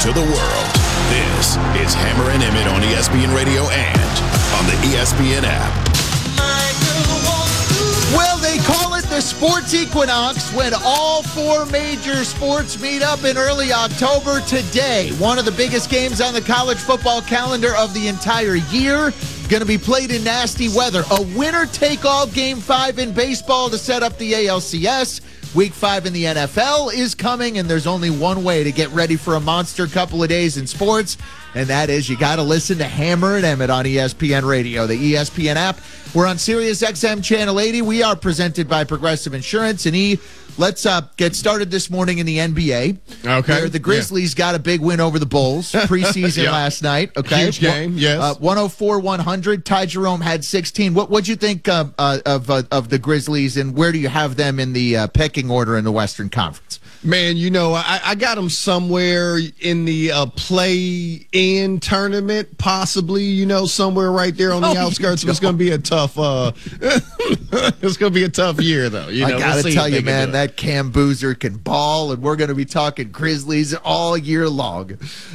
to the world. This is Hammer and Emmett on ESPN Radio and on the ESPN app. Well, they call it the sports equinox when all four major sports meet up in early October. Today, one of the biggest games on the college football calendar of the entire year, going to be played in nasty weather. A winner-take-all Game 5 in baseball to set up the ALCS. Week 5 in the NFL is coming, and there's only one way to get ready for a monster couple of days in sports, and that is you got to listen to Hammer and Emmett on ESPN Radio, the ESPN app. We're on Sirius XM Channel 80. We are presented by Progressive Insurance. And let's get started this morning in the NBA. Okay. Where the Grizzlies got a big win over the Bulls preseason last night. Okay. Huge game, yes. 104-100. Ty Jerome had 16. What'd you think of the Grizzlies, and where do you have them in the pecking order in the Western Conference? Man, I got them somewhere in the play-in tournament, possibly, somewhere right there on the outskirts. It's going to be a tough it's going to be a tough year, though. I got to tell you, man, that Cam Boozer can ball, and we're going to be talking Grizzlies all year long.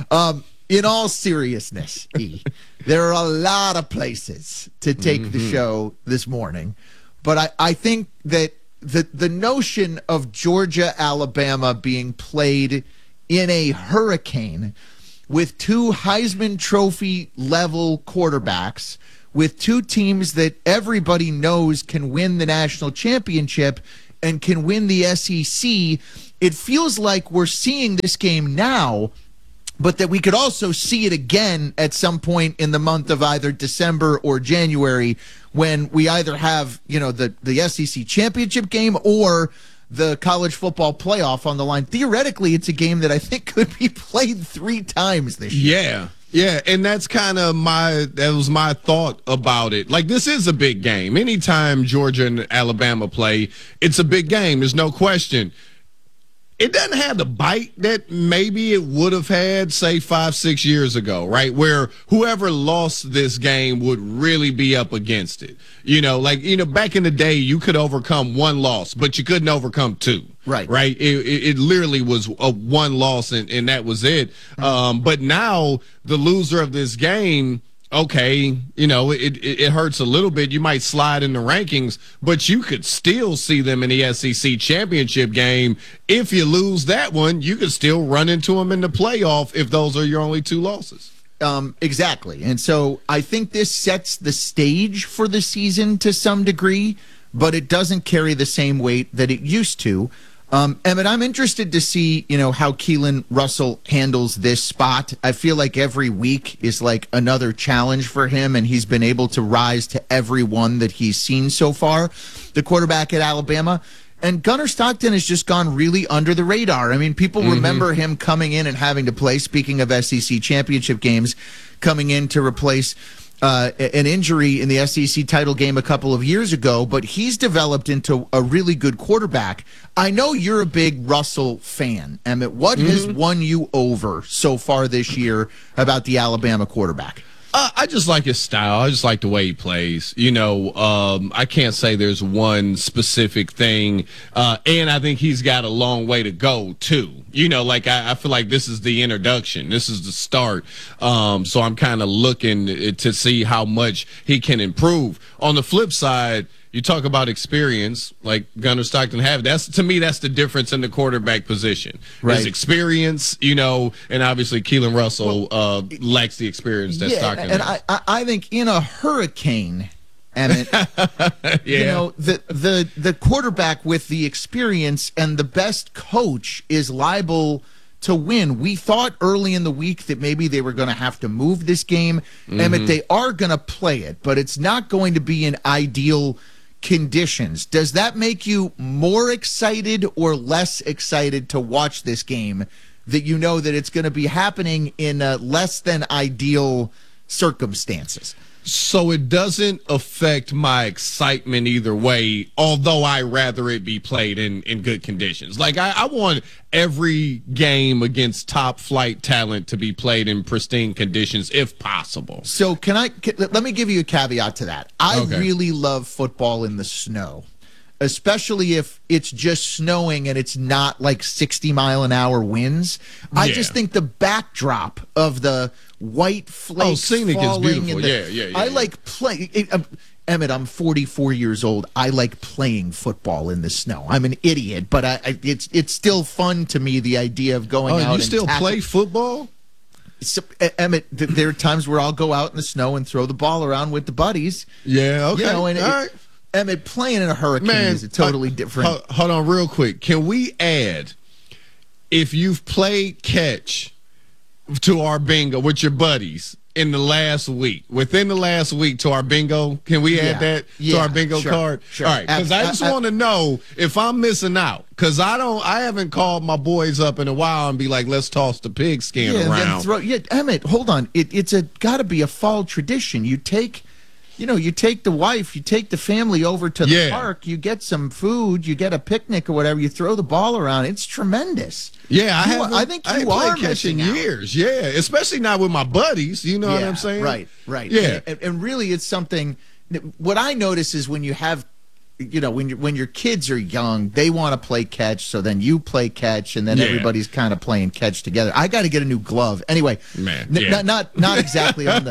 In all seriousness, there are a lot of places to take the show this morning, but I think that the notion of Georgia, Alabama being played in a hurricane with two Heisman Trophy level quarterbacks, with two teams that everybody knows can win the national championship and can win the SEC, it feels like we're seeing this game now, but that we could also see it again at some point in the month of either December or January, when we either have, the SEC championship game or the college football playoff on the line. Theoretically, it's a game that I think could be played 3 times this year. Yeah, and that's kind of my thought about it. Like, this is a big game. Anytime Georgia and Alabama play, it's a big game. There's no question. It doesn't have the bite that maybe it would have had, say, 5-6 years ago, right? Where whoever lost this game would really be up against it. Back in the day, you could overcome one loss, but you couldn't overcome 2. Right. Right. It literally was a one loss, and that was it. But now the loser of this game, okay, it hurts a little bit. You might slide in the rankings, but you could still see them in the SEC championship game. If you lose that one, you could still run into them in the playoff if those are your only 2 losses. Exactly. And so I think this sets the stage for the season to some degree, but it doesn't carry the same weight that it used to. Emmett, I'm interested to see, how Keelan Russell handles this spot. I feel like every week is like another challenge for him, and he's been able to rise to every one that he's seen so far, the quarterback at Alabama. And Gunnar Stockton has just gone really under the radar. I mean, people remember him coming in and having to play, speaking of SEC championship games, coming in to replace an injury in the SEC title game a couple of years ago, but he's developed into a really good quarterback. I know you're a big Russell fan, Emmett. What has won you over so far this year about the Alabama quarterback? I just like his style. I just like the way he plays. I can't say there's one specific thing. And I think he's got a long way to go, too. I feel like this is the introduction. This is the start. So I'm kind of looking to see how much he can improve. On the flip side, you talk about experience, like Gunnar Stockton have. To me, that's the difference in the quarterback position. Right. His experience, and obviously Keelan Russell lacks the experience that Stockton has. And I think in a hurricane, Emmett, the quarterback with the experience and the best coach is liable to win. We thought early in the week that maybe they were going to have to move this game. Emmett, they are going to play it, but it's not going to be an ideal conditions. Does that make you more excited or less excited to watch this game, that you know that it's going to be happening in less than ideal circumstances? So it doesn't affect my excitement either way, although I rather it be played in good conditions. Like, I want every game against top flight talent to be played in pristine conditions if possible. So let me give you a caveat to that. I really love football in the snow. especially if it's just snowing and it's not like 60-mile-an-hour winds. I just think the backdrop of the white flakes scenic falling. is beautiful. Yeah. I like playing. Emmett, I'm 44 years old. I like playing football in the snow. I'm an idiot, but it's still fun to me, the idea of going out. You and still play football? So, Emmett, there are times where I'll go out in the snow and throw the ball around with the buddies. Yeah, okay. All right. Emmett, playing in a hurricane is a totally different. Hold on real quick. Can we add, if you've played catch to our bingo with your buddies in the last week, within the last week to our bingo, can we add that to our bingo card? Sure. All right, because I just want to know if I'm missing out, because I haven't called my boys up in a while and be like, let's toss the pigskin around. Emmett, hold on. It's got to be a fall tradition. You take the wife, you take the family over to the park, you get some food, you get a picnic or whatever, you throw the ball around. It's tremendous. Yeah, I think you are catching missing out. years. Yeah, especially not with my buddies. You know what I'm saying? Right. Yeah, and really, it's something. What I notice is when you have, when your kids are young, they want to play catch. So then you play catch, and then everybody's kind of playing catch together. I got to get a new glove. Anyway, not exactly on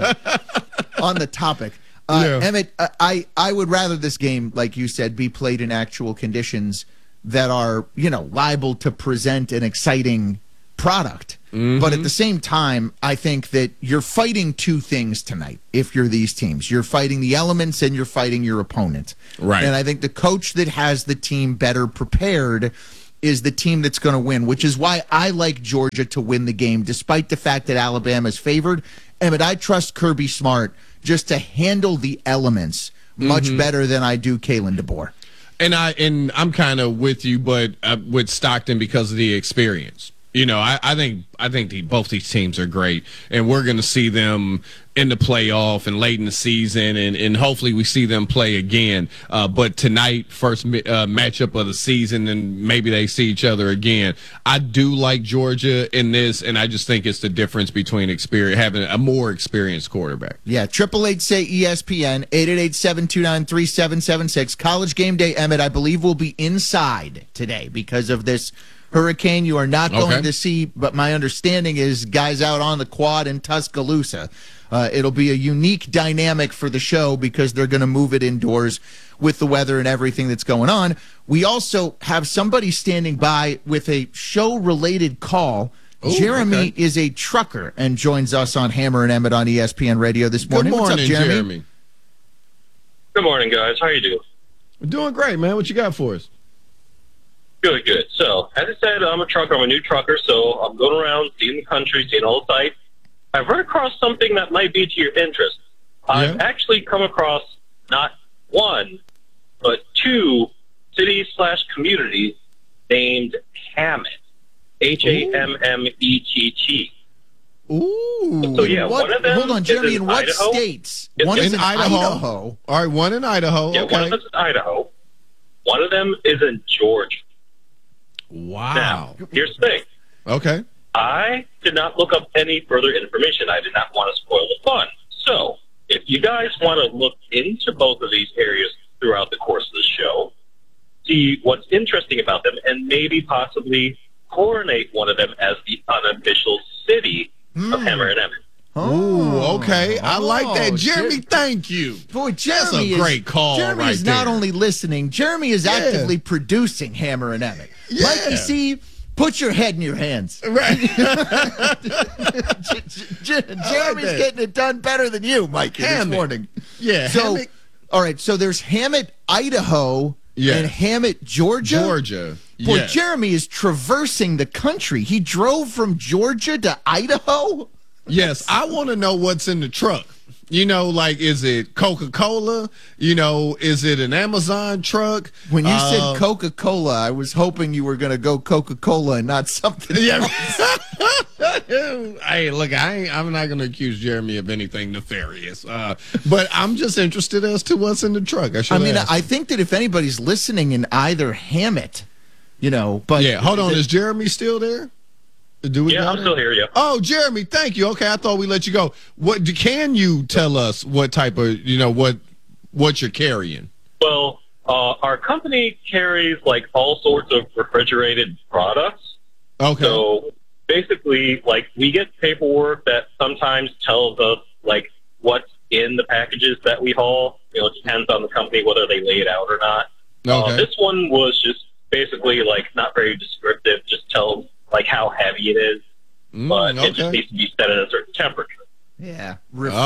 the topic. Emmett, I would rather this game, like you said, be played in actual conditions that are, liable to present an exciting product. Mm-hmm. But at the same time, I think that you're fighting two things tonight. If you're these teams, you're fighting the elements and you're fighting your opponent. Right. And I think the coach that has the team better prepared is the team that's going to win, which is why I like Georgia to win the game, despite the fact that Alabama's favored. Emmett, I trust Kirby Smart just to handle the elements much better than I do Kalen DeBoer. And I'm kind of with you, but with Stockton because of the experience. I think both these teams are great, and we're going to see them in the playoff and late in the season, and hopefully we see them play again. But tonight, first matchup of the season, and maybe they see each other again. I do like Georgia in this, and I just think it's the difference between having a more experienced quarterback. Yeah, 888-SAY-ESPN, 888-729-3776. College Game Day, Emmett, I believe will be inside today because of this hurricane. You are not going to see, but my understanding is guys out on the quad in Tuscaloosa. It'll be a unique dynamic for the show because they're going to move it indoors with the weather and everything that's going on. We also have somebody standing by with a show-related call. Jeremy is a trucker and joins us on Hammer and Emmett on ESPN Radio this morning. Good morning, what's up, Jeremy? Good morning, guys. How are you doing? We're doing great, man. What you got for us? Good. So, as I said, I'm a trucker. I'm a new trucker, so I'm going around, seeing the country, seeing all the sites. I've run across something that might be to your interest. I've actually come across not one, but two cities/communities named Hammett. Hammett. Ooh. So, yeah, one of them hold on, Jeremy, in what Idaho. states? Yes, one is in Idaho. Idaho. All right, one in Idaho. Yeah, one of them is in Idaho. One of them is in Georgia. Wow. Now, here's the thing. Okay. I did not look up any further information. I did not want to spoil the fun. So, if you guys want to look into both of these areas throughout the course of the show, see what's interesting about them, and maybe possibly coronate one of them as the unofficial city of Hammer and Emmett. Oh, okay. I like that. Jeremy, thank you. Boy, Jeremy That's a great call. Jeremy right is not there. only listening, Jeremy is actively producing Hammer and Emmett. Yeah. Mikey C, put your head in your hands. Right. Jeremy's getting it done better than you, Mikey, this morning. Yeah. So, all right, so there's Hammett, Idaho, and Hammett, Georgia. Boy, yes. Jeremy is traversing the country. He drove from Georgia to Idaho. Yes, I want to know what's in the truck. Like, is it Coca-Cola? Is it an Amazon truck? When you said Coca-Cola, I was hoping you were going to go Coca-Cola and not something else. Hey, look, I'm not going to accuse Jeremy of anything nefarious, but I'm just interested as to what's in the truck. I think that if anybody's listening in either Hammett, but yeah, hold on, is Jeremy still there? I'm still here, yeah. Oh, Jeremy, thank you. Okay, I thought we let you go. Can you tell us what type of, what you're carrying? Well, Our company carries like all sorts of refrigerated products. Okay. So basically, like, we get paperwork that sometimes tells us like what's in the packages that we haul. You know, it depends on the company whether they lay it out or not. Okay. This one was just basically like not very descriptive, just tells like how heavy it is, but it just needs to be set at a certain temperature. Yeah,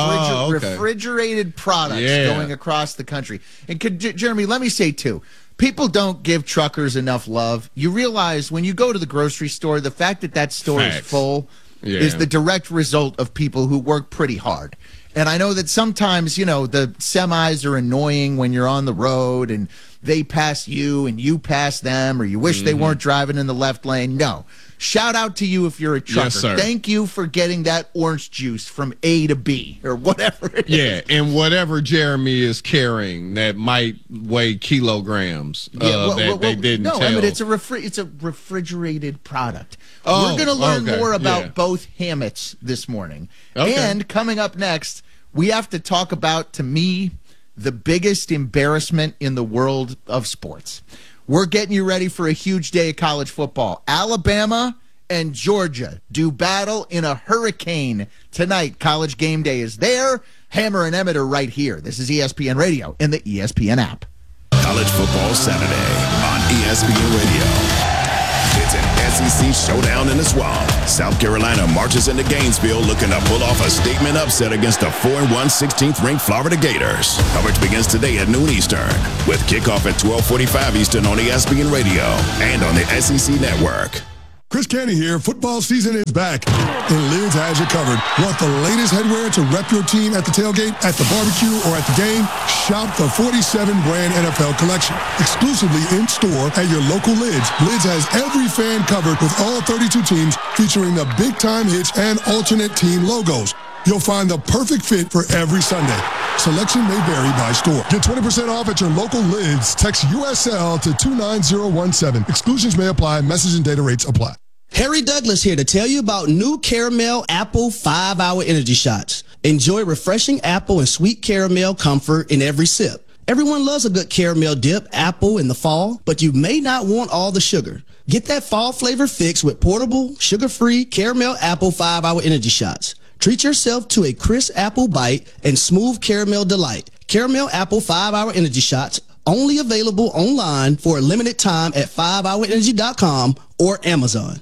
okay. refrigerated products going across the country. And Jeremy, let me say too, people don't give truckers enough love. You realize when you go to the grocery store, the fact that store is full is the direct result of people who work pretty hard. And I know that sometimes, you know, the semis are annoying when you're on the road and they pass you and you pass them, or you wish they weren't driving in the left lane. No. Shout out to you if you're a trucker. Yes, sir. Thank you for getting that orange juice from A to B or whatever it is. Yeah, and whatever Jeremy is carrying that might weigh kilograms that they didn't tell. No, I mean, it's a refrigerated product. Oh, we're going to learn more about yeah. both Hammets this morning. Okay. And coming up next, we have to talk about, to me, the biggest embarrassment in the world of sports. We're getting you ready for a huge day of college football. Alabama and Georgia do battle in a hurricane tonight. College game day is there. Hammer and Emmett are right here. This is ESPN Radio and the ESPN app. College Football Saturday on ESPN Radio. It's an SEC showdown in the Swamp. South Carolina marches into Gainesville looking to pull off a statement upset against the 4-1 16th-ranked Florida Gators. Coverage begins today at noon Eastern with kickoff at 12:45 Eastern on ESPN Radio and on the SEC Network. Chris Canty here. Football season is back, and Lids has you covered. Want the latest headwear to rep your team at the tailgate, at the barbecue, or at the game? Shop the 47-brand NFL collection. Exclusively in-store at your local Lids. Lids has every fan covered with all 32 teams featuring the big-time hits and alternate team logos. You'll find the perfect fit for every Sunday. Selection may vary by store. Get 20% off at your local Lids. Text USL to 29017. Exclusions may apply. Message and data rates apply. Harry Douglas here to tell you about new Caramel Apple 5-Hour Energy Shots. Enjoy refreshing apple and sweet caramel comfort in every sip. Everyone loves a good caramel dip, apple in the fall, but you may not want all the sugar. Get that fall flavor fix with portable, sugar-free Caramel Apple 5-Hour Energy Shots. Treat yourself to a crisp apple bite and smooth caramel delight. Caramel Apple 5-Hour Energy Shots, only available online for a limited time at 5hourenergy.com or Amazon.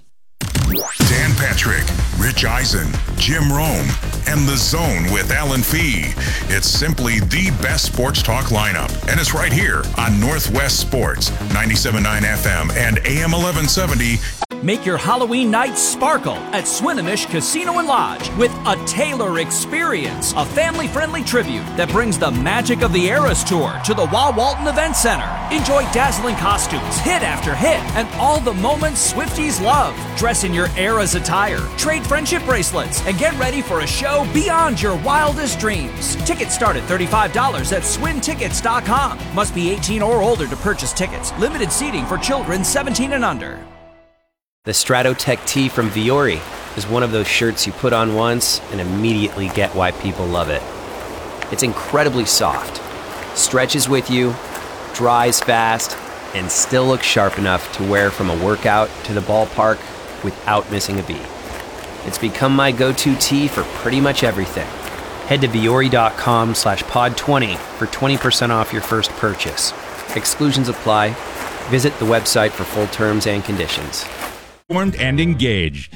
Dan Patrick, Rich Eisen, Jim Rome, and The Zone with Alan Fee. It's simply the best sports talk lineup, and it's right here on Northwest Sports, 97.9 FM and AM 1170. Make your Halloween night sparkle at Swinomish Casino and Lodge with a Taylor Experience, a family-friendly tribute that brings the magic of the Eras Tour to the Walton Event Center. Enjoy dazzling costumes, hit after hit, and all the moments Swifties love. Dress in your Eras attire, trade friendship bracelets, and get ready for a show beyond your wildest dreams. Tickets start at $35 at swintickets.com. Must be 18 or older to purchase tickets. Limited seating for children 17 and under. The Stratotech tee from Viore is one of those shirts you put on once and immediately get why people love it. It's incredibly soft, stretches with you, dries fast, and still looks sharp enough to wear from a workout to the ballpark without missing a beat. It's become my go-to tee for pretty much everything. Head to Viore.com/pod20 for 20% off your first purchase. Exclusions apply. Visit the website for full terms and conditions. Informed and engaged.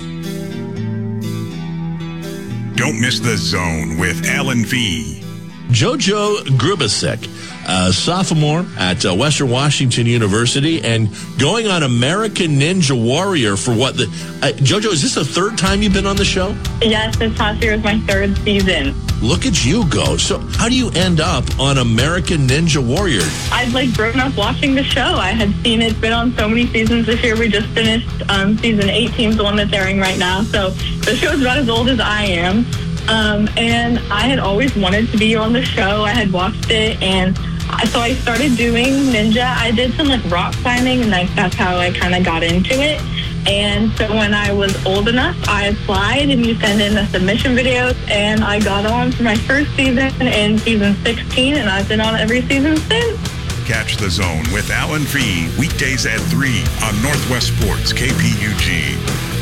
Don't miss The Zone with Alan Fee. JoJo Grubasek, a sophomore at Western Washington University and going on American Ninja Warrior for what the... JoJo, is this the third time you've been on the show? Yes, this past year was my third season. Look at you go. So how do you end up on American Ninja Warrior? I'd grown up watching the show. I had seen it, been on so many seasons. This year we just finished season 18, the one that's airing right now. So the show's about as old as I am. And I had always wanted to be on the show. I had watched it, and so I started doing ninja. I did some rock climbing, and that's how I kind of got into it. And so when I was old enough, I applied, and you send in the submission videos, and I got on for my first season in season 16, and I've been on every season since. Catch The Zone with Alan Fee weekdays at 3 on Northwest Sports KPUG.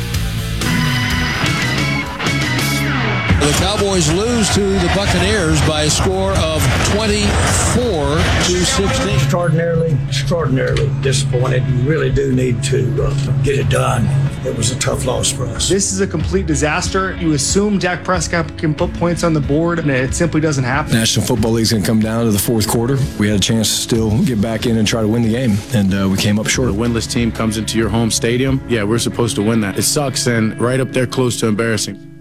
The Cowboys lose to the Buccaneers by a score of 24-16. Extraordinarily disappointed. You really do need to get it done. It was a tough loss for us. This is a complete disaster. You assume Dak Prescott can put points on the board, and it simply doesn't happen. National Football League's going to come down to the fourth quarter. We had a chance to still get back in and try to win the game, and we came up short. The winless team comes into your home stadium. Yeah, we're supposed to win that. It sucks and right up there close to embarrassing.